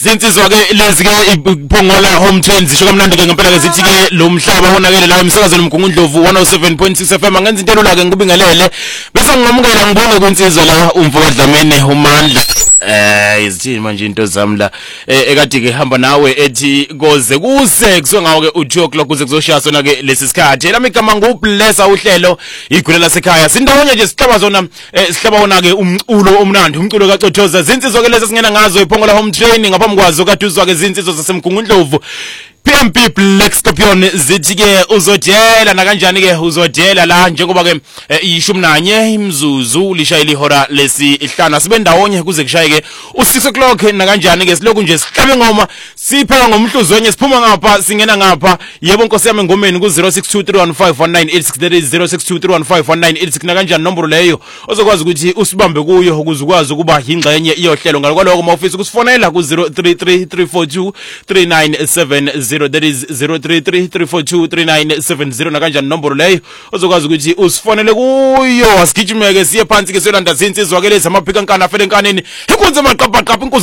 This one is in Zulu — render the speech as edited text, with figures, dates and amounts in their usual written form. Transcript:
Zinsizwa ke lezi ke iphongola home trains isho kamnandi ke ngempela ke zithi ke lo mhlaba wonakele la emsakazweni mgungundlovu 107.6 FM ngenza into elula ke ngikubingelele bese ngingamukela ngibonge kwinsizwa la umfoko Dlamini uMandla izithini manje into zami la ekade ke hamba nawe ethi koze kuse kuswe ngawo ke u2 o'clock kuze kuzoshaya sona ke lesi sikhathi lami igama ngublessa uhlelo igule lasekhaya sindawonye nje sihlaba zona sihlaba wona ke umculo omnandi umculo kaCothoza zinsizwa ke lezi singena ngazo iphongola home training ngaphambi kwazo kade uzwa ke zinsizwa zasemgungundlovu PMP Black Scorpion zithi ke uzojela na kanjani ke uzojela la njengoba ke ishumi nanye imzuzu lishayile ihora lesi ihlana sibe ndawonye kuze kushaye ke u6 o'clock na kanjani ke silokhu nje sihlabe ngoma sipheka ngomhluzo wenye siphuma ngapha singena ngapha yebo nkosi yami ngomeni ku 0623151986 that is 0623151986 na kanjani nombolo leyo ozokwazi ukuthi usibambe kuyo ukuze ukwazi ukuba ingxenye iyohlelo ngaloko mawufisa ukusifonela ku 0333423970 that is 0333423970 na kanjani nombolo leyo ozokwazi ukuthi usifonele kuyo asigijimeke siye phansi ke siyolanda zinsizwa ke lezi amaphika nkana afele nkaneni inkunzi amaqapaqapa inkunzi